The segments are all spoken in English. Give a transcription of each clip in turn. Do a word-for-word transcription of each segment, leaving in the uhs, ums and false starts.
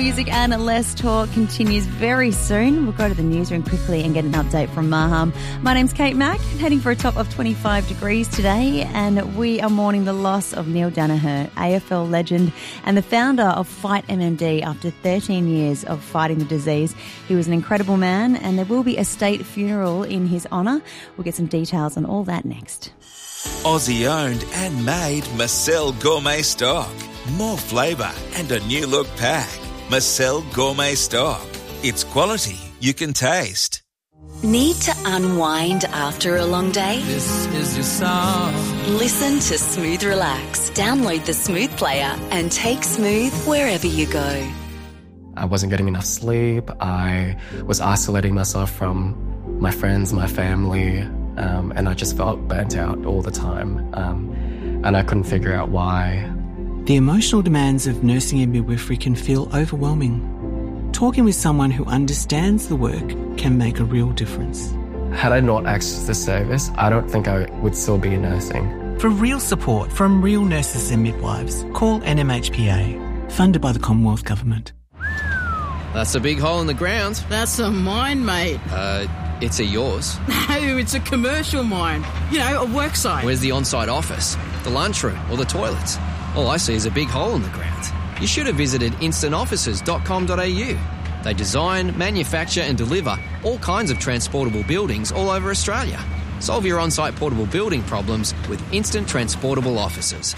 music and less talk continues very soon. We'll go to the newsroom quickly and get an update from Maham. My name's Kate Mack, heading for a top of twenty-five degrees today, and we are mourning the loss of Neil Danaher, A F L legend and the founder of Fight M M D after thirteen years of fighting the disease. He was an incredible man, and there will be a state funeral in his honour. We'll get some details on all that next. Aussie owned and made Marcel Gourmet Stock. More flavour and a new look pack. Marcel Gourmet Stock. It's quality you can taste. Need to unwind after a long day? This is your song. Listen to Smooth Relax. Download the Smooth player and take Smooth wherever you go. I wasn't getting enough sleep. I was isolating myself from my friends, my family, um, and I just felt burnt out all the time. Um, and I couldn't figure out why. The emotional demands of nursing and midwifery can feel overwhelming. Talking with someone who understands the work can make a real difference. Had I not accessed the service, I don't think I would still be nursing. For real support from real nurses and midwives, call N M H P A, funded by the Commonwealth Government. That's a big hole in the ground. That's a mine, mate. Uh, it's a yours. No, it's a commercial mine. You know, a work site. Where's the on-site office, the lunchroom or the toilets? All I see is a big hole in the ground. You should have visited instant offices dot com dot a u. They design, manufacture and deliver all kinds of transportable buildings all over Australia. Solve your on-site portable building problems with Instant Transportable Offices.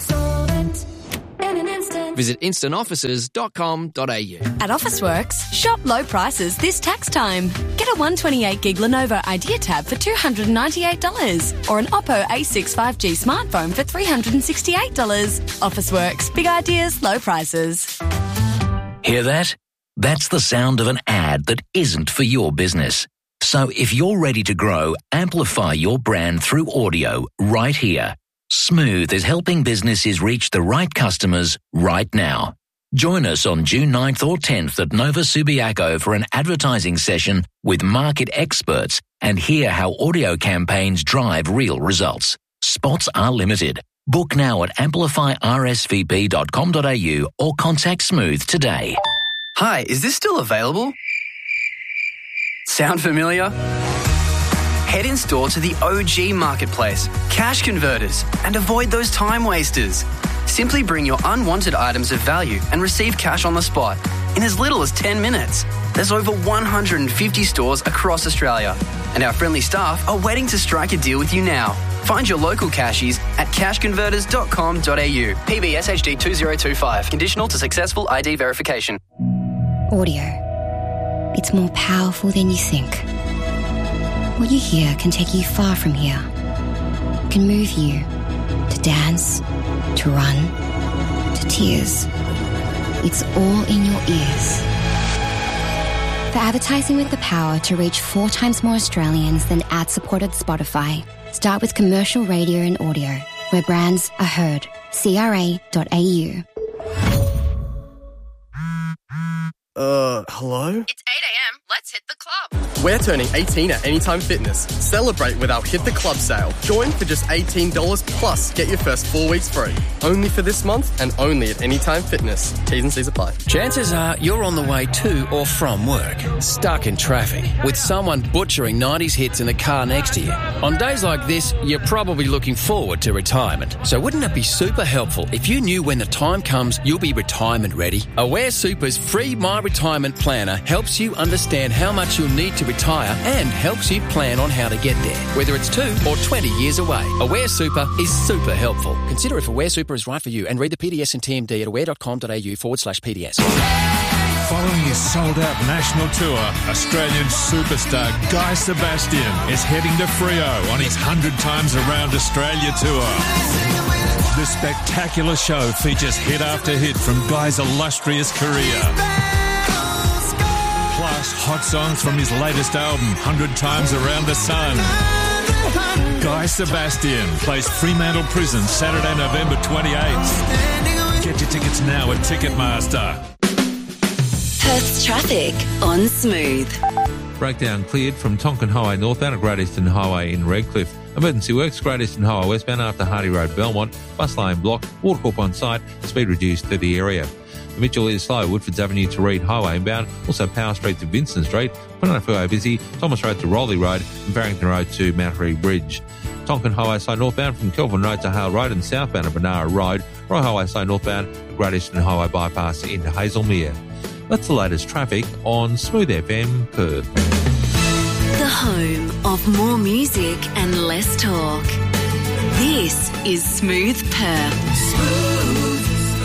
Visit instant offices dot com dot a u. At Officeworks, shop low prices this tax time. Get a one twenty-eight gig Lenovo Idea Tab for two hundred ninety-eight dollars or an Oppo A sixty-five G smartphone for three hundred sixty-eight dollars. Officeworks, big ideas, low prices. Hear that? That's the sound of an ad that isn't for your business. So if you're ready to grow, amplify your brand through audio right here. Smooth is helping businesses reach the right customers right now. Join us on June ninth or tenth at Nova Subiaco for an advertising session with market experts and hear how audio campaigns drive real results. Spots are limited. Book now at amplify r s v p dot com dot a u or contact Smooth today. Hi, is this still available? Sound familiar? Head in store to the O G Marketplace, Cash Converters, and avoid those time wasters. Simply bring your unwanted items of value and receive cash on the spot in as little as ten minutes. There's over one hundred fifty stores across Australia, and our friendly staff are waiting to strike a deal with you now. Find your local cashies at cash converters dot com dot a u. P B S H D two zero two five. Conditional to successful I D verification. Audio. It's more powerful than you think. What you hear can take you far from here. Can move you to dance, to run, to tears. It's all in your ears. For advertising with the power to reach four times more Australians than ad-supported Spotify, start with commercial radio and audio, where brands are heard. C R A dot a u. Uh, hello? It's eight a.m. Let's hit the club. We're turning eighteen at Anytime Fitness. Celebrate with our Hit the Club sale. Join for just eighteen dollars plus get your first four weeks free. Only for this month and only at Anytime Fitness. T's and C's apply. Chances are you're on the way to or from work, stuck in traffic, with someone butchering nineties hits in the car next to you. On days like this, you're probably looking forward to retirement. So wouldn't it be super helpful if you knew when the time comes you'll be retirement ready? Aware Super's free My Retirement Planner helps you understand how much you'll need to retire and helps you plan on how to get there, whether it's two or twenty years away. Aware Super is super helpful. Consider if Aware Super is right for you and read the P D S and T M D at aware dot com dot a u forward slash P D S. Following his sold-out national tour, Australian superstar Guy Sebastian is heading to Freo on his one hundred times around Australia tour. The spectacular show features hit after hit from Guy's illustrious career. Plus, hot songs from his latest album, one hundred times Around the Sun. Guy Sebastian plays Fremantle Prison Saturday, November twenty-eighth. Get your tickets now at Ticketmaster. Perth's traffic on Smooth. Breakdown cleared from Tonkin Highway northbound at Great Eastern Highway in Redcliffe. Emergency works, Great Eastern Highway westbound after Hardy Road, Belmont. Bus lane blocked. Watercorp on site. Speed reduced to the area. Mitchell is slow. Woodfords Avenue to Reed Highway inbound. Also Power Street to Vincent Street. Quinana Freeway busy. Thomas Road to Rowley Road and Barrington Road to Mount Harry Bridge. Tonkin Highway slow northbound from Kelvin Road to Hale Road and southbound to Benara Road. Roy Highway slow northbound, Great Eastern Highway bypass into Hazelmere. That's the latest traffic on Smooth F M Perth. The home of more music and less talk. This is Smooth Perth. Smooth.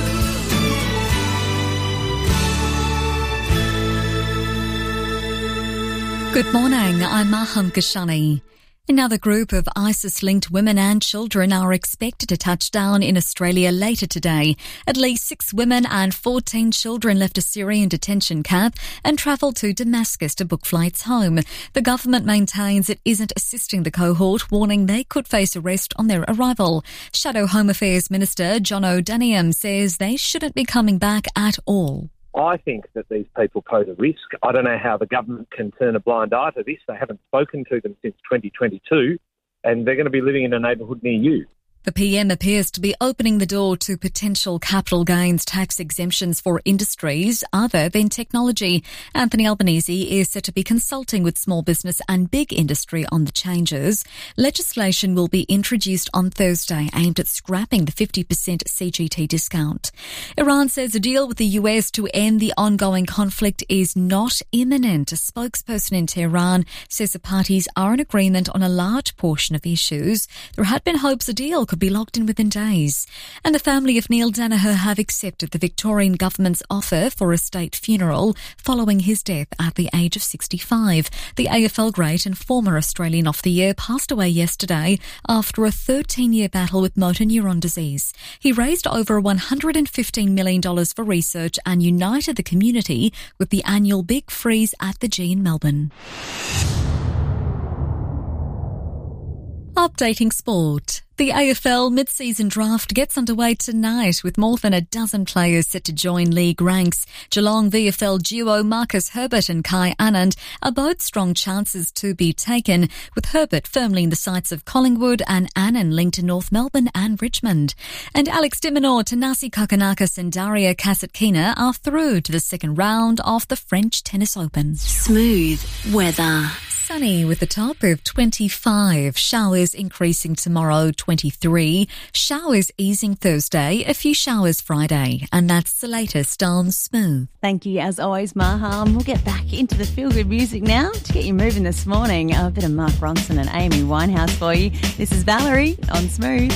Good morning, I'm Maham Kashani. Another group of ISIS-linked women and children are expected to touch down in Australia later today. At least six women and fourteen children left a Syrian detention camp and travelled to Damascus to book flights home. The government maintains it isn't assisting the cohort, warning they could face arrest on their arrival. Shadow Home Affairs Minister John O'Daniam says they shouldn't be coming back at all. I think that these people pose a risk. I don't know how the government can turn a blind eye to this. They haven't spoken to them since twenty twenty-two, and they're going to be living in a neighbourhood near you. The P M appears to be opening the door to potential capital gains tax exemptions for industries other than technology. Anthony Albanese is said to be consulting with small business and big industry on the changes. Legislation will be introduced on Thursday aimed at scrapping the fifty percent C G T discount. Iran says a deal with the U S to end the ongoing conflict is not imminent. A spokesperson in Tehran says the parties are in agreement on a large portion of issues. There had been hopes a deal could be locked in within days. And the family of Neil Danaher have accepted the Victorian government's offer for a state funeral following his death at the age of sixty-five. The A F L great and former Australian of the Year passed away yesterday after a thirteen-year battle with motor neuron disease. He raised over one hundred fifteen million dollars for research and united the community with the annual Big Freeze at the G in Melbourne. Updating sport. The A F L mid-season draft gets underway tonight with more than a dozen players set to join league ranks. Geelong V F L duo Marcus Herbert and Kai Anand are both strong chances to be taken, with Herbert firmly in the sights of Collingwood and Anand linked to North Melbourne and Richmond. And Alex de Minaur, Tanasi Kokkinakis and Daria Kasatkina are through to the second round of the French Tennis Open. Smooth weather. Sunny with a top of twenty-five. Showers increasing tomorrow, twenty-three. Showers easing Thursday. A few showers Friday. And that's the latest on Smooth. Thank you, as always, Maham. We'll get back into the feel-good music now to get you moving this morning. A bit of Mark Ronson and Amy Winehouse for you. This is Valerie on Smooth.